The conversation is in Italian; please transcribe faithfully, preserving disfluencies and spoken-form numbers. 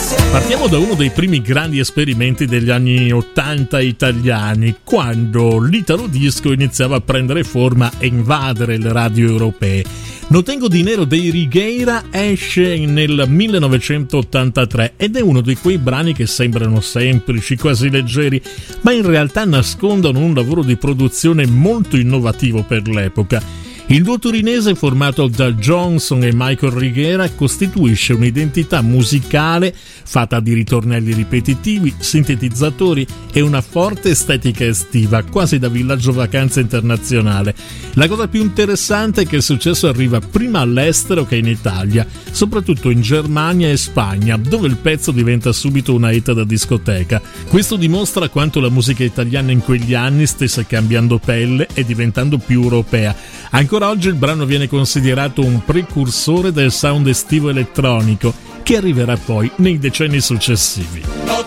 Partiamo da uno dei primi grandi esperimenti degli anni ottanta italiani, quando l'Italo Disco iniziava a prendere forma e invadere le radio europee. No Tengo Dinero dei Righeira esce nel millenovecentottantatré ed è uno di quei brani che sembrano semplici, quasi leggeri, ma in realtà nascondono un lavoro di produzione molto innovativo per l'epoca. Il duo torinese, formato da Johnson e Michael Righeira, costituisce un'identità musicale fatta di ritornelli ripetitivi, sintetizzatori e una forte estetica estiva, quasi da villaggio vacanza internazionale. La cosa più interessante è che il successo arriva prima all'estero che in Italia, soprattutto in Germania e Spagna, dove il pezzo diventa subito una hit da discoteca. Questo dimostra quanto la musica italiana in quegli anni stesse cambiando pelle e diventando più europea. Ancora oggi il brano viene considerato un precursore del sound estivo elettronico che arriverà poi nei decenni successivi. No